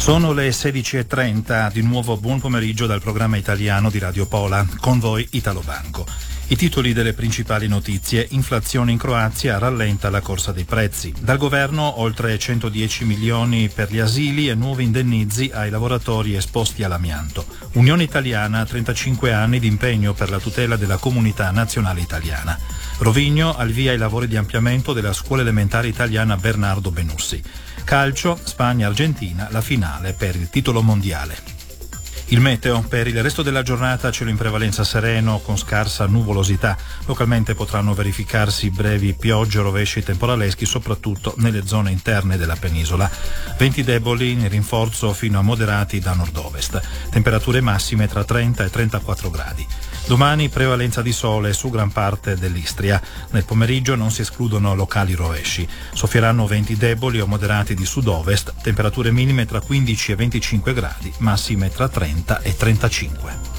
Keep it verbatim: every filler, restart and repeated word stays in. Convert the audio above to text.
Sono le sedici e trenta, di nuovo buon pomeriggio dal programma italiano di Radio Pola, con voi Italo Banco. I titoli delle principali notizie: inflazione in Croazia, rallenta la corsa dei prezzi. Dal governo oltre centodieci milioni per gli asili e nuovi indennizi ai lavoratori esposti all'amianto. Unione Italiana, trentacinque anni di impegno per la tutela della comunità nazionale italiana. Rovigno, al via i lavori di ampliamento della scuola elementare italiana Bernardo Benussi. Calcio, Spagna-Argentina, la finale per il titolo mondiale. Il meteo: per il resto della giornata cielo in prevalenza sereno con scarsa nuvolosità. Localmente potranno verificarsi brevi piogge, rovesci temporaleschi soprattutto nelle zone interne della penisola. Venti deboli in rinforzo fino a moderati da nord-ovest. Temperature massime tra trenta e trentaquattro gradi. Domani prevalenza di sole su gran parte dell'Istria. Nel pomeriggio non si escludono locali rovesci. Soffieranno venti deboli o moderati di sud-ovest, temperature minime tra quindici e venticinque gradi, massime tra trenta e trentacinque.